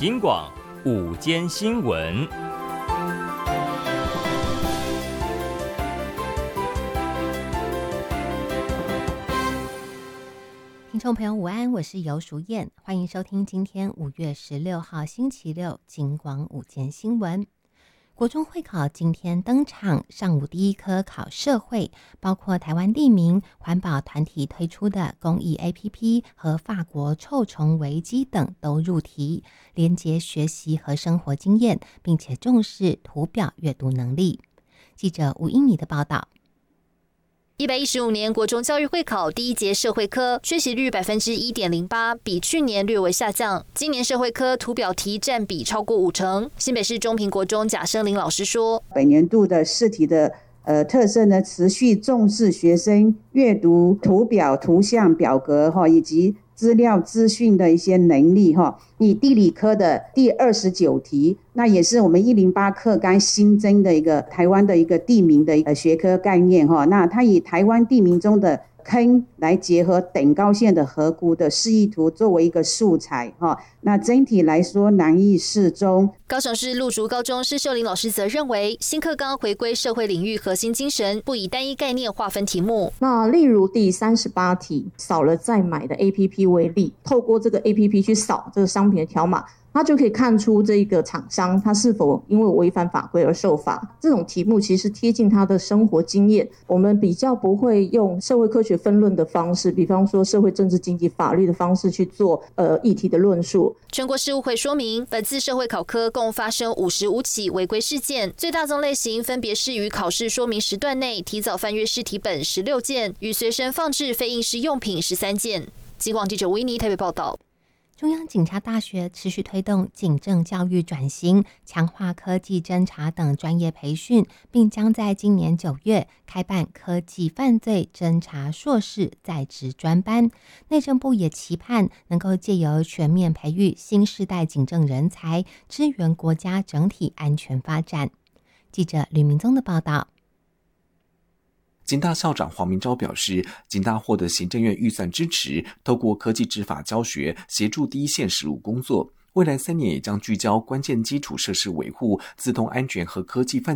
警广午间新闻。 听众朋友午安，我是尤淑燕，欢迎收听今天5月16号星期六警广午间新闻。国中会考今天登场，上午第一科考社会，包括台湾地名、环保团体推出的公益 APP 和法国臭虫危机等都入题，连结学习和生活经验，并且重视图表阅读能力。记者吴英妮的报道。 115年国中教育会考第一节社会科缺席率 1.08%， 比去年略微下降。今年社会科图表题占比超过50%。新北市中平国中贾生林老师说， 本年度的试题的特色呢，持续重视学生阅读图表、图像、表格以及资料资讯的一些能力以地理科的第29题，那也是我们108课纲新增的一个台湾的一个地名的学科概念那它以台湾地名中的坑来结合等高线的河谷的示意图作为一个素材那整体来说难易适中。 高雄市陆竹高中施秀玲老师则认为，新课纲回归社会领域核心精神，不以单一概念划分题目。 那例如第38题扫了再买的 APP 为例，透过这个 APP 去扫这个商品的条码，他就可以看出这个厂商他是否因为违反法规而受罚。这种题目其实贴近他的生活经验，我们比较不会用社会科学分论的方式，比方说社会政治经济法律的方式去做议题的论述。 全国事务会说明，本次社会考科共发生55起违规事件，最大宗类型分别是于考试说明时段内提早翻阅试题本16件，与随身放置非应试用品13件。警广记者维尼台北报道。 中央警察大学持续推动警政教育转型，强化科技侦查等专业培训，并将在今年9月开办科技犯罪侦查硕士在职专班。内政部也期盼能够借由全面培育新世代警政人才，支援国家整体安全发展。记者吕明宗的报道。 警大校长黄明昭表示，警大获得行政院预算支持，透过科技执法教学，协助第一线实务工作。未来3年也将聚焦关键基础设施维护、自动安全和科技犯